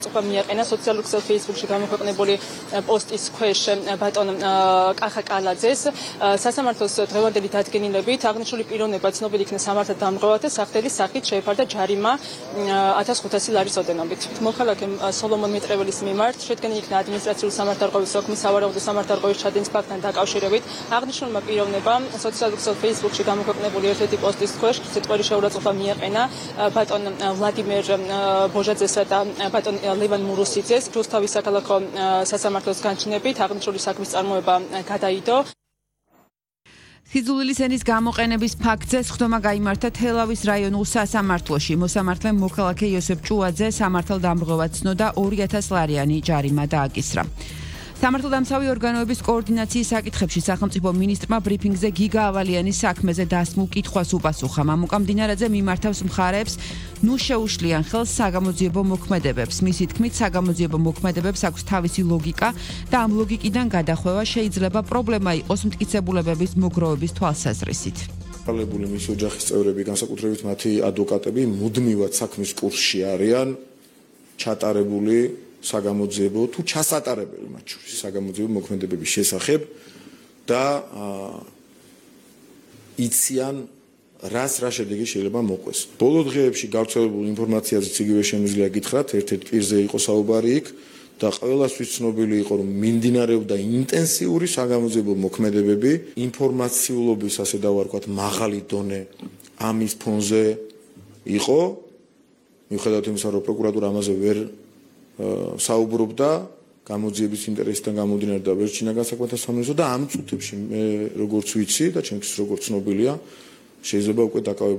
მიაყენა სოციალურ ქსელ Facebook-ში გამოქვეყნებული პოსტის ქვეშ ბატონ კახა კალაძეს სასამართლოს დღევანდელი დადგენილებით აღნიშნული პიროვნება ცნობილი იქნა სამართალ დამღვრევად და სახდელის სახით შეეფარდა ჯარიმა 1500 ლარის ოდენობით. მოქალაქე სოლომონ მეტრეველის მიმართ შედგენილი იქნა ადმინისტრაციული სამართალდამცავი საქმის სავარაუდო სამართალდამცავის ჩადენის ფაქტთან დაკავშირებით აღნიშნულმა პიროვნებამ სოციალურ ქსელ Facebook-ში გამოქვეყნებული ერთ-ერთი პოსტის ქვეშ სიტყვაри შეურაცხყოფა მიაყენა ბატონ ვლადიმერ ბოჟაძესა და ბატონ ლევან მურუსიძეს რუსთავის საქალაქო სასამართლოს განჩნებით აღნიშნული საქმის წარმოება გადაიდო. სიძულვილის ენის გამოყენების ფაქტზე სხდომა გაიმართა თელავის რაიონულ სასამართლოში. მოსამართლემ მოქალაქე იოსებ ჭუაძე სამართალდამღვრევად ცნო და 2000 ლარიანი ჯარიმა დააკისრა. სამართალდამცავი ორგანოების კოორდინაციის საკითხებში სახელმწიფო მინისტრმა ბრიფინგზე გიგა ავალიანის საქმეზე დასმულ კითხვას უპასუხა. მამუკა მდინარაძე მიმართავს მხარეებს ნუ შეუშლიან ხელს საგამოძიებო მოქმედებებს. მისი თქმით, საგამოძიებო მოქმედებებს აქვს თავისი ლოგიკა და ამ ლოგიკიდან გადახვევა შეიძლება პრობლემა იყოს მტკიცებულებების მოგროვების თვალსაზრისით. Ალებული მისი ოჯახის წევრები, განსაკუთრებით მათი ადვოკატები, მუდმივად საქმის კურსში არიან ჩატარებული საგამოძიებო თუ ჩასატარებელი მათ შორის საგამოძიებო მოქმედებების შესახებ და იციან რა შედეგი შეიძლება მოყვეს. ბოლო დღეებში გავრცელებულ ინფორმაციაზეც იგივე შემიძლია გითხრათ, ერთ-ერთ პირზე იყო საუბარი იქ და ყველასთვის ცნობილი იყო, რომ მიმდინარეობდა ინტენსიური საგამოძიებო მოქმედებები, ინფორმაციულობის, ასე დავარქვათ, მაღალი დონე ამის ფონზე იყო, მიუხედავად იმისა, რომ პროკურატურა ამაზე ვერ საუბრობდა გამოძიების ინტერესიდან გამომდინარე და ვერ ჩინა განსაკუთრებულ საქმეზე და ამ წუთებში მე როგორც ვიცი და ჩემთვის როგორც ცნობილია შეიძლება უკვე დაკავებული